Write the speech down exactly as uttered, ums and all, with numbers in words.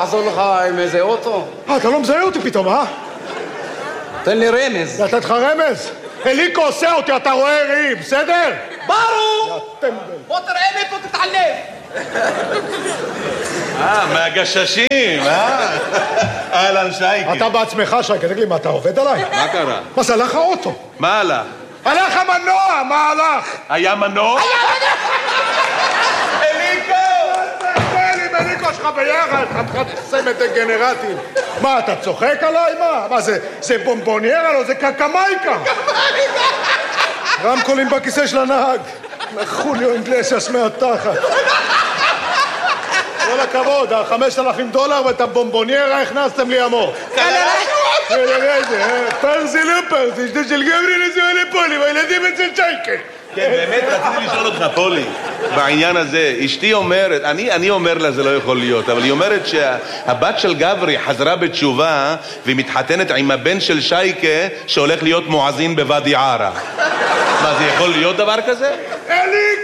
לעזור לך עם איזה אוטו? אה, אתה לא מזהה אותי פתאום, אה? תן לי רמז. לתת לך רמז? אליקו עושה אותי, אתה רואה ראי, בסדר? ברור! בוא תראה לי פה, תתעלם. אה, מהגששים, אה? אהלן שייקה. אתה בעצמך, שייקה, תגיד לי, מה, אתה עובד עליי? מה קרה? מה זה, הלך האוטו? מה הלך? הלך המנוע, מה הלך? היה מנוע? אליקו! תן עם אליקו שלך ביחד, חתיכת סמת דגנרטים. מה, אתה צוחק עליי? מה? מה, זה, זה בומבוניירה? לא, זה קקמייקה. רמקולים בכיסא של הנהג. חוליו אינגלסס מהתחת. כל הכבוד, חמשת אלפים דולר ואת הבומבוניירה הכנסתם לי עמוק. פרסי לא פרסי, שתי של גברי נסיעה לפולי, והילדים אצל שייקה. כן, באמת רציתי לשאול אותך, פולי, בעניין הזה. אשתי אומרת, אני, אני אומר לה זה לא יכול להיות, אבל היא אומרת שהבת של גברי חזרה בתשובה והיא מתחתנת עם הבן של שייקה שהולך להיות מואזין בוואדי ערה. מה, זה יכול להיות דבר כזה? אליקו!